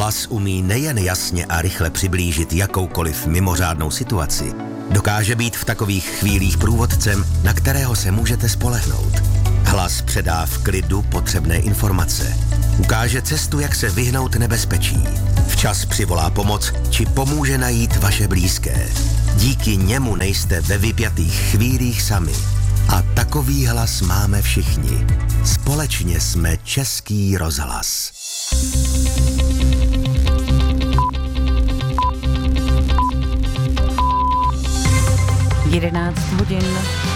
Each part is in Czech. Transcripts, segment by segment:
Hlas umí nejen jasně a rychle přiblížit jakoukoliv mimořádnou situaci, dokáže být v takových chvílích průvodcem, na kterého se můžete spolehnout. Hlas předá v klidu potřebné informace. Ukáže cestu, jak se vyhnout nebezpečí. Včas přivolá pomoc, či pomůže najít vaše blízké. Díky němu nejste ve vypjatých chvílích sami. A takový hlas máme všichni. Společně jsme Český rozhlas. (11:00)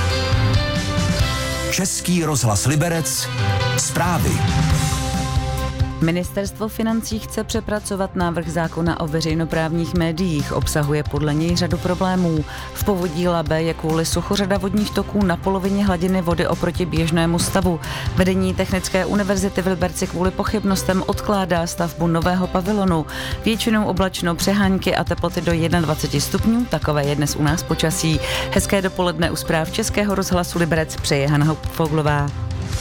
Český rozhlas Liberec. Zprávy. Ministerstvo financí chce přepracovat návrh zákona o veřejnoprávních médiích. Obsahuje podle něj řadu problémů. V povodí Labe je kvůli suchu řada vodních toků na polovině hladiny vody oproti běžnému stavu. Vedení Technické univerzity v Liberci kvůli pochybnostem odkládá stavbu nového pavilonu. Většinou oblačno, přehánky a teploty do 21 stupňů. Takové je dnes u nás počasí. Hezké dopoledne u zpráv Českého rozhlasu Liberec přeje Hana Foglová.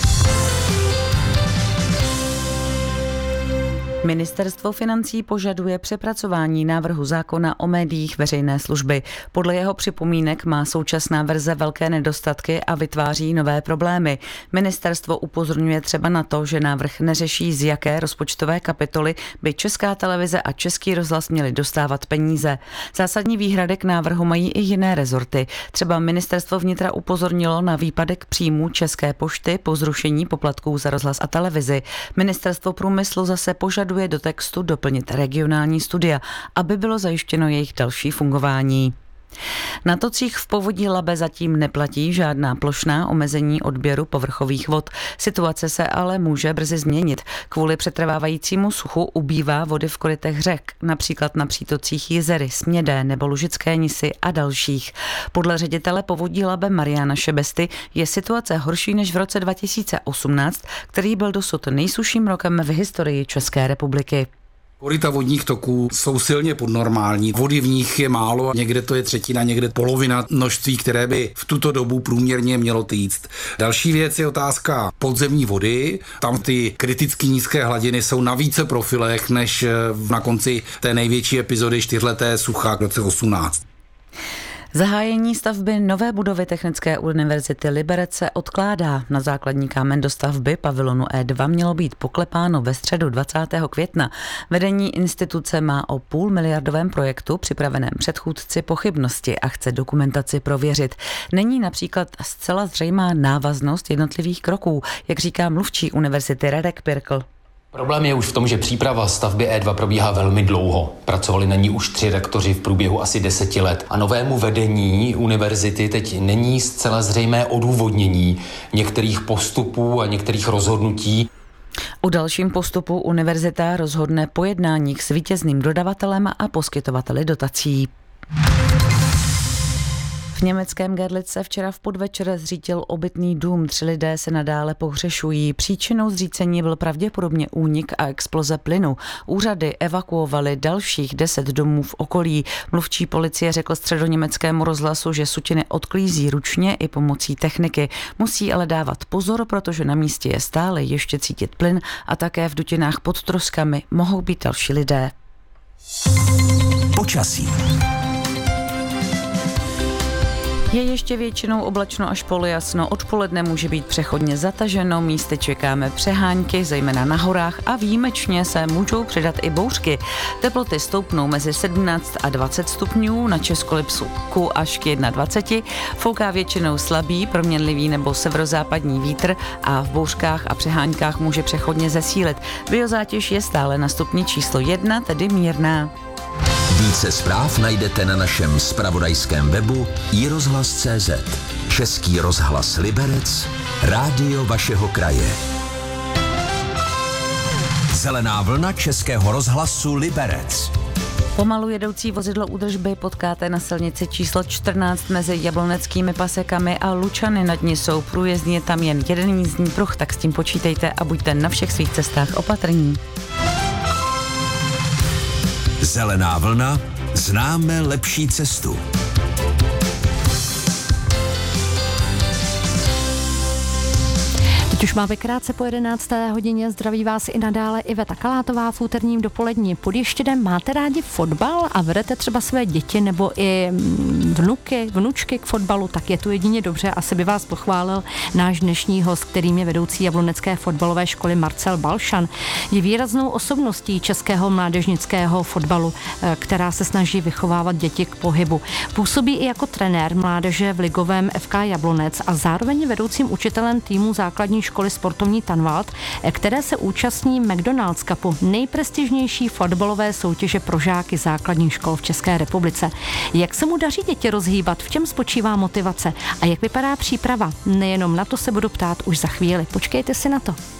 Ministerstvo financí požaduje přepracování návrhu zákona o médiích veřejné služby. Podle jeho připomínek má současná verze velké nedostatky a vytváří nové problémy. Ministerstvo upozorňuje třeba na to, že návrh neřeší, z jaké rozpočtové kapitoly by Česká televize a Český rozhlas měly dostávat peníze. Zásadní výhrady k návrhu mají i jiné rezorty. Třeba Ministerstvo vnitra upozornilo na výpadek příjmů České pošty po zrušení poplatků za rozhlas a televizi. Ministerstvo průmyslu zase požaduje do textu doplnit regionální studia, aby bylo zajištěno jejich další fungování. Na tocích v povodí Labe zatím neplatí žádná plošná omezení odběru povrchových vod. Situace se ale může brzy změnit. Kvůli přetrvávajícímu suchu ubývá vody v korytech řek, například na přítocích Jizery, Smědé nebo Lužické Nisy a dalších. Podle ředitele povodí Labe Mariana Šebesty je situace horší než v roce 2018, který byl dosud nejsušším rokem v historii České republiky. Koryta vodních toků jsou silně podnormální, vody v nich je málo, někde to je třetina, někde polovina množství, které by v tuto dobu průměrně mělo týct. Další věc je otázka podzemní vody, tam ty kriticky nízké hladiny jsou na více profilech než na konci té největší epizody čtyřleté sucha v roce 18. Zahájení stavby nové budovy Technické univerzity Liberec se odkládá. Na základní kámen dostavby pavilonu E2 mělo být poklepáno ve středu 20. května. Vedení instituce má o půlmiliardovém projektu připraveném předchůdci pochybnosti a chce dokumentaci prověřit. Není například zcela zřejmá návaznost jednotlivých kroků, jak říká mluvčí univerzity Radek Pirkl. Problém je už v tom, že příprava stavby E2 probíhá velmi dlouho. Pracovali na ní už 3 rektoři v průběhu asi 10 let a novému vedení univerzity teď není zcela zřejmé odůvodnění některých postupů a některých rozhodnutí. O dalším postupu univerzita rozhodne po jednáních s vítězným dodavatelem a poskytovateli dotací. V německém Görlitze včera v podvečer zřítil obytný dům. 3 lidé se nadále pohřešují. Příčinou zřícení byl pravděpodobně únik a exploze plynu. Úřady evakuovaly dalších 10 domů v okolí. Mluvčí policie řekl Středoněmeckému rozhlasu, že sutiny odklízí ručně i pomocí techniky. Musí ale dávat pozor, protože na místě je stále ještě cítit plyn a také v dutinách pod troskami mohou být další lidé. Počasí. Je ještě většinou oblačno až polojasno, odpoledne může být přechodně zataženo, místy čekáme přehánky, zejména na horách a výjimečně se můžou přidat i bouřky. Teploty stoupnou mezi 17 a 20 stupňů, na Českolipsku až k 21, fouká většinou slabý, proměnlivý nebo severozápadní vítr a v bouřkách a přeháňkách může přechodně zesílit. Biozátěž je stále na stupni číslo 1, tedy mírná. Více zpráv najdete na našem zpravodajském webu iRozhlas.cz. Český rozhlas Liberec, rádio vašeho kraje. Zelená vlna Českého rozhlasu Liberec. Pomalu jedoucí vozidlo údržby potkáte na silnici číslo 14 mezi Jabloneckými pasekami a Lučany. Nad ní jsou průjezdní, je tam jen jeden jízdní pruh, tak s tím počítejte a buďte na všech svých cestách opatrní. Zelená vlna, známe lepší cestu. Teď už máme krátce po 11. hodině, zdraví vás i nadále Iveta Kalátová v úterním dopolední pod Ještědem. Máte rádi fotbal a vedete třeba své děti nebo i vnučky k fotbalu, tak je tu jedině dobře, asi by vás pochválil náš dnešní host, kterým je vedoucí jablonecké fotbalové školy Marcel Balšan. Je výraznou osobností českého mládežnického fotbalu, která se snaží vychovávat děti k pohybu. Působí i jako trenér mládeže v ligovém FK Jablonec a zároveň je vedoucím učitelem týmu základní školy sportovní Tanvald, které se účastní McDonald's Cupu, nejprestižnější fotbalové soutěže pro žáky základních škol v České republice. Jak se mu daří děti rozhýbat, v čem spočívá motivace a jak vypadá příprava? Nejenom na to se budu ptát už za chvíli. Počkejte si na to.